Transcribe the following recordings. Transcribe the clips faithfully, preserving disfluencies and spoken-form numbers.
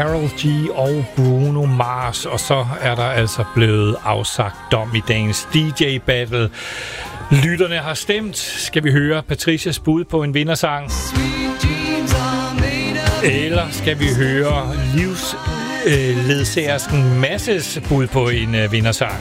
Karol G og Bruno Mars, og så er der altså blevet afsagt dom i dagens D J Battle. Lytterne har stemt. Skal vi høre Patricias bud på en vindersang? Eller skal vi høre livsledsagersken Masses bud på en øh, vindersang?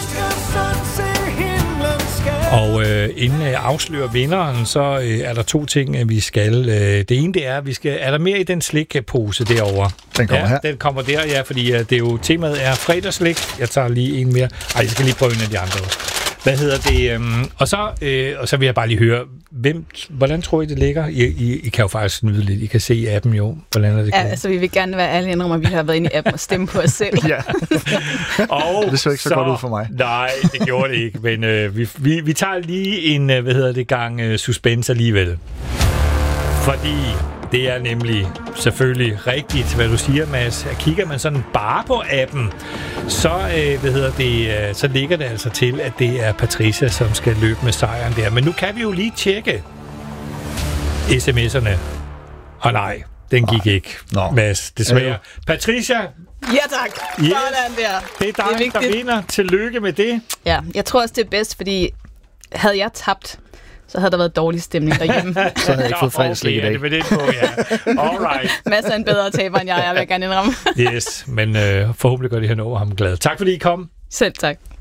Og øh, inden jeg afslører vinderen, så øh, er der to ting, at vi skal. Øh, det ene, det er, at vi skal... Er der mere i den slikpose derovre? Den kommer ja, her. Den kommer der, ja, fordi øh, det er jo, temaet er fredagsslik. Jeg tager lige en mere. Ej, jeg skal lige prøve en af de andre. Hvad hedder det? Øhm, og, så, øh, og så vil jeg bare lige høre, hvem, hvordan tror I, det ligger? I, I, I kan jo faktisk snyde lidt. I kan se i appen jo, hvordan er det ja, altså vi vil gerne være alle indrømmer, at vi har været inde i appen og stemme på os selv. Ja. Og det så ikke så, så godt ud for mig. Nej, det gjorde det ikke. Men øh, vi, vi, vi tager lige en, hvad hedder det, gang øh, suspense alligevel. Fordi det er nemlig selvfølgelig rigtigt, hvad du siger, Mads. Kigger man sådan bare på appen, så, øh, hvad hedder det, øh, så ligger det altså til, at det er Patricia, som skal løbe med sejren der. Men nu kan vi jo lige tjekke sms'erne. Og nej, den gik nej. ikke, Nå. Mads, desværre. Patricia! Ja tak! Yes. Sådan der. Det er dig, det er der vinder. Tillykke med det. Ja, jeg tror også, det er bedst, fordi havde jeg tabt, så havde der været dårlig stemning derhjemme. Så havde jeg ikke fået fredagslik i dag. Okay, det på, ja. Alright. Masser af en bedre taber, end jeg er, jeg vil gerne indrømme. Yes, men øh, forhåbentlig gør det her over ham glad. Tak fordi I kom. Selv tak.